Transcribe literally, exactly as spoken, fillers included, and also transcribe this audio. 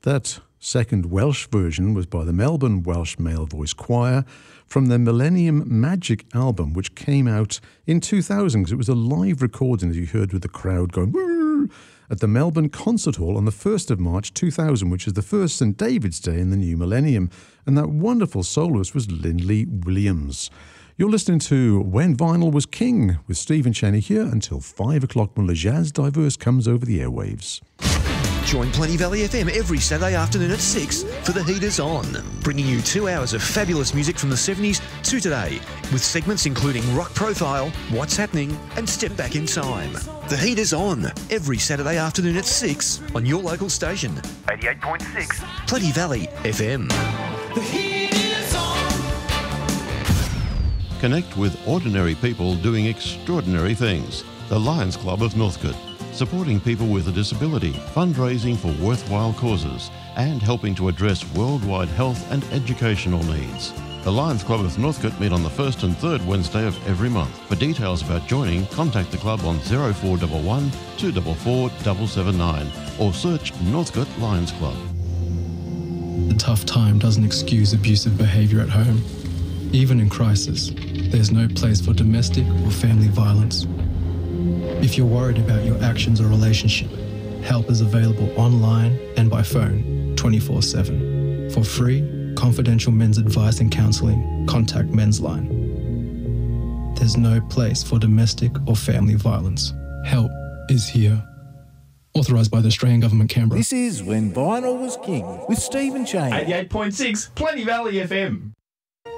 That second Welsh version was by the Melbourne Welsh Male Voice Choir from their Millennium Magic album, which came out in two thousand, because it was a live recording, as you heard, with the crowd going woo at the Melbourne Concert Hall on the first of March two thousand, which is the first Saint David's Day in the new millennium. And that wonderful soloist was Lindley Williams. You're listening to When Vinyl Was King with Stephen Cheney here until five o'clock when Le Jazz Diverse comes over the airwaves. Join Plenty Valley F M every Saturday afternoon at six for The Heaters On, bringing you two hours of fabulous music from the seventies to today, with segments including Rock Profile, What's Happening and Step Back in Time. The Heaters On, every Saturday afternoon at six on your local station. eighty-eight point six Plenty Valley F M. The Heaters On. Connect with ordinary people doing extraordinary things. The Lions Club of Northcote, supporting people with a disability, fundraising for worthwhile causes, and helping to address worldwide health and educational needs. The Lions Club of Northcote meet on the first and third Wednesday of every month. For details about joining, contact the club on oh four one one, two four four, seven seven nine or search Northcote Lions Club. A tough time doesn't excuse abusive behaviour at home. Even in crisis, there's no place for domestic or family violence. If you're worried about your actions or relationship, help is available online and by phone twenty-four seven. For free, confidential men's advice and counselling, contact Men's Line. There's no place for domestic or family violence. Help is here. Authorised by the Australian Government, Canberra. This is When Vinyl Was King with Stephen Cheney. eighty-eight point six Plenty Valley F M.